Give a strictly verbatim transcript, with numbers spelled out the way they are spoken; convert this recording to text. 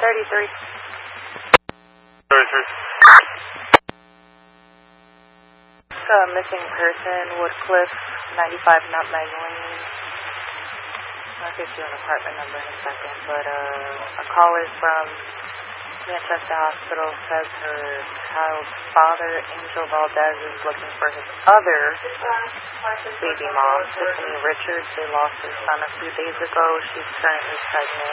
thirty-three. thirty-three. It's a missing person, Woodcliff, ninety-five Nutmeg Lane. I'll get you an apartment number in a second, but uh, a caller from Manchester Hospital says her child's father, Angel Valdez, is looking for his other baby mom, Tiffany Richards. They lost their son a few days ago. She's currently pregnant.